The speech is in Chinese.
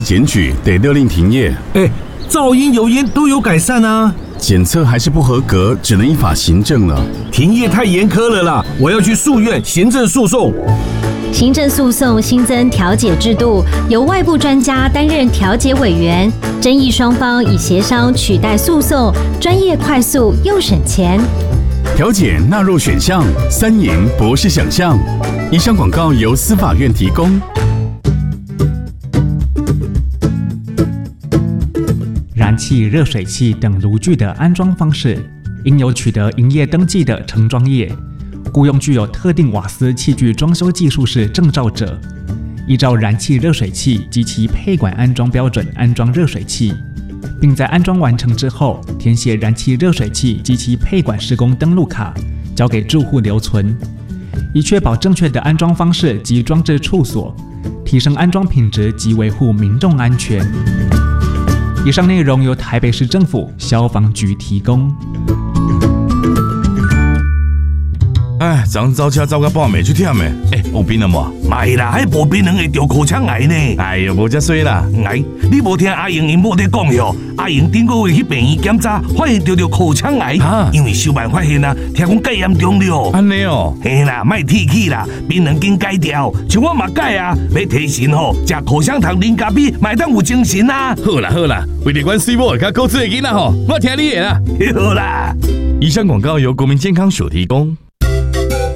检举得勒令停业。 噪音、油烟都有改善啊。 检测还是不合格，只能依法行政了。 停业太严苛了啦，我要去诉愿行政诉讼。 行政诉讼新增调解制度，由外部专家担任调解委员，争议双方以协商取代诉讼，专业、快速又省钱。 调解纳入选项，3赢不是想象。以上广告由司法院提供。 燃气、热水器等炉具的安装方式，应有取得营业登记的承装业，雇用具有特定瓦斯器具装修技术士证照者，依照燃气、热水器及其配管安装标准安装热水器，并在安装完成之后填写燃气、热水器及其配管施工登录卡，交给住户留存，以确保正确的安装方式及装置处所，提升安装品质及维护民众安全。以上内容由台北市政府消防局提供。 昨早车走到半暝去忝的，有病了无？ 袂啦，迄无病人会得口腔癌呢。 哎呦，无遮衰啦！ 你无听阿英因某在讲哟？阿英顶个月去病院检查，发现得口腔癌，因为小慢发现啊，听讲介严重了。 安尼哦， 嘿啦，莫提起啦，病人紧改掉，像我嘛改啊，要提神吼，食口香糖、零咖啡，买当有精神啊。 好啦，为了阮水某甲高智的囡仔吼，我听你的啦。 好啦。 以上广告由国民健康署提供。